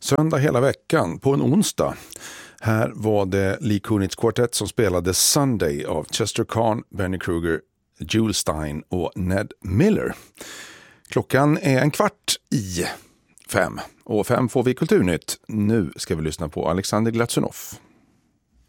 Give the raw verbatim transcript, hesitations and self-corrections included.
Söndag hela veckan på en onsdag. Här var det Lee Konitz Quartet som spelade Sunday av Chester Kahn, Benny Kruger, Jules Stein och Ned Miller. Klockan är en kvart i fem och fem får vi Kulturnytt. Nu ska vi lyssna på Alexander Glatsunov.